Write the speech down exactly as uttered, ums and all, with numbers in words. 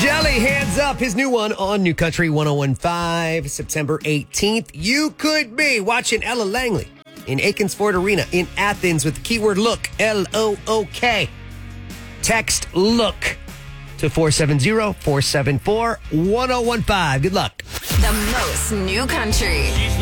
Jelly, Hands Up, his new one on New Country one oh one point five, September eighteenth. You could be watching Ella Langley in Aikens Ford Arena in Athens with the keyword look, L O O K. Text look to four seven zero, four seven four, one oh one five. Good luck. The most New Country.